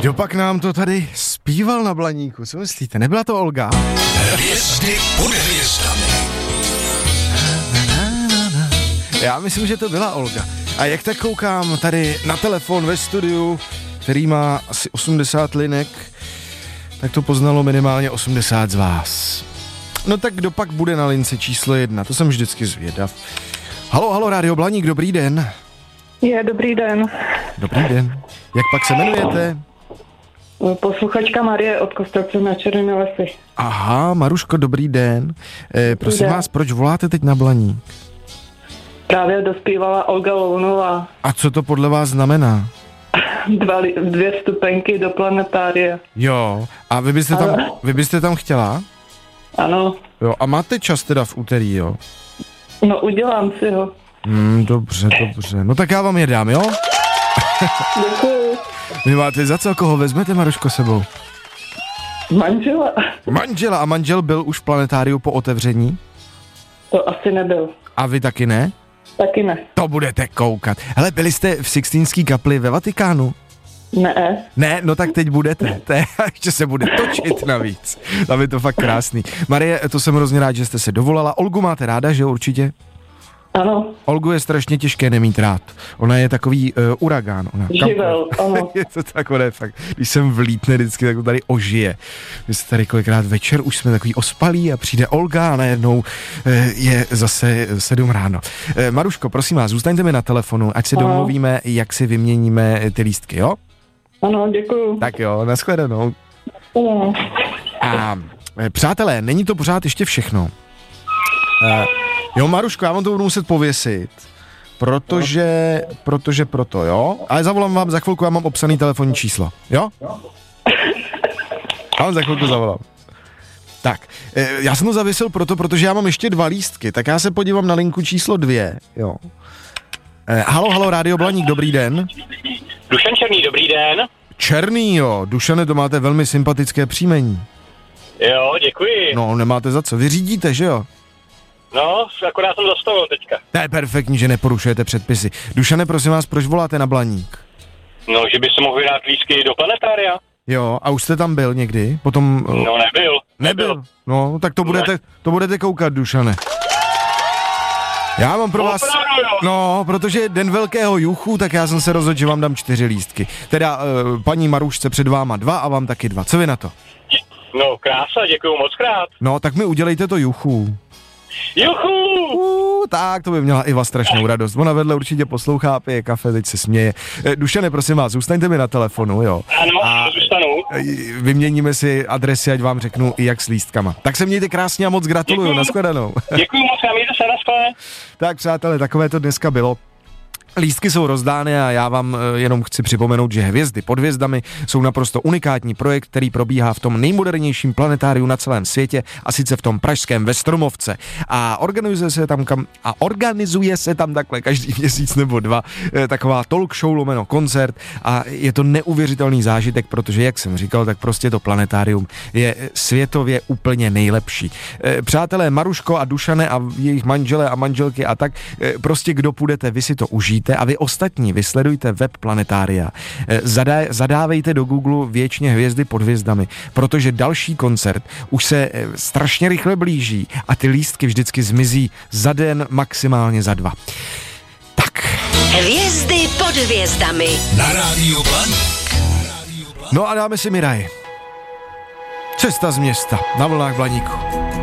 Kdopak nám to tady zpíval na Blaníku? Co myslíte? Nebyla to Olga? Hvězdy pod hvězdami. Já myslím, že to byla Olga. A jak tak koukám tady na telefon ve studiu, který má asi 80 linek, tak to poznalo minimálně 80 z vás. No tak kdo pak bude na lince číslo 1? To jsem vždycky zvědav. Halo, Rádio Blaník, dobrý den. Dobrý den. Dobrý den. Jak pak se jmenujete? Posluchačka Marie od Kostelce na Černými lesy. Aha, Maruško, dobrý den. Prosím vás, proč voláte teď na Blaník? Právě dospívala Olga Lounová. A co to podle vás znamená? 2 vstupenky do planetária. Jo, a vy byste tam chtěla? Ano. Jo, a máte čas teda v úterý, jo? No, udělám si ho. Dobře. No tak já vám je dám, jo? Děkuju. Vy máte za co, koho vezmete, Maruško, sebou? Manžela. A manžel byl už v planetáriu po otevření? To asi nebyl. A vy taky ne? Taky ne. To budete koukat. Hele, byli jste v Sixtínský kapli ve Vatikánu? Ne. Ne, no tak teď budete. Ještě se bude točit navíc. Tam je to fakt krásný. Marie, to jsem hrozně rád, že jste se dovolala. Olgu máte ráda, že určitě? Ano. Olgu je strašně těžké nemít rád. Ona je takový uragán. Živel, ano. Je to tak, ona je fakt. Když jsem vlítne vždycky, tak to tady ožije. My se tady kolikrát večer už jsme takový ospalí a přijde Olga a najednou je zase 7 ráno. Maruško, prosím vás, zůstaňte mi na telefonu, ať si domluvíme, jak si vyměníme ty lístky, jo? Ano, děkuju. Tak jo, nashledanou. Ano. A přátelé, není to pořád ještě všechno. Jo, Maruško, já vám to budu muset pověsit, protože proto, jo? Ale zavolám vám za chvilku, já mám obsaný telefonní číslo, jo? Já vám za chvilku zavolám. Tak, já jsem to zavěsil protože já mám ještě 2 lístky, tak já se podívám na linku číslo 2, jo. Halo, Rádio Blaník, dobrý den. Dušan Černý, dobrý den. Černý, jo, Dušane, to máte velmi sympatické příjmení. Jo, děkuji. No, nemáte za co, vy řídíte, že jo? No, akorát jsem zastavil teďka. To je perfektní, že neporušujete předpisy. Dušane, prosím vás, proč voláte na Blaník? No, že by se mohl vydát lístky do planetária. Jo, a už jste tam byl někdy? Potom... No, nebyl. No, tak to budete koukat, Dušane. Já mám pro vás... No, protože je den velkého juchu, tak já jsem se rozhodl, že vám dám 4 lístky. Teda paní Marušce před váma 2 a vám taky 2. Co vy na to? No, krása, děkuju moc krát. No, tak mi udělejte to juchu. Juchu! Tak to by měla Iva strašnou radost. Ona vedle určitě poslouchá, pije kafe, teď se směje. Dušane, prosím vás, zůstaňte mi na telefonu, jo. Ano, zůstanu. Vyměníme si adresy, ať vám řeknu i jak s lístkama. Tak se mějte krásně a moc gratuluju, nashledanou. Děkuju moc, a mějte se, naschle. Tak přátelé, takové to dneska bylo. Lístky jsou rozdány a já vám jenom chci připomenout, že Hvězdy pod hvězdami jsou naprosto unikátní projekt, který probíhá v tom nejmodernějším planetáriu na celém světě, a sice v tom pražském Ve Stromovce. A organizuje se tam takhle každý měsíc nebo 2 taková talk show lomeno koncert a je to neuvěřitelný zážitek, protože, jak jsem říkal, tak prostě to planetárium je světově úplně nejlepší. Přátelé, Maruško a Dušane a jejich manželé a manželky a tak, prostě kdo půjdete, vy si to užijte a vy ostatní vysledujte web planetária. Zadávejte do Google věčně Hvězdy pod hvězdami, protože další koncert už se strašně rychle blíží a ty lístky vždycky zmizí za den, maximálně za 2. Tak. Hvězdy pod hvězdami. Na Rádiu Blaník. No a dáme si Miraj. Cesta z města na vlnách Blaníku.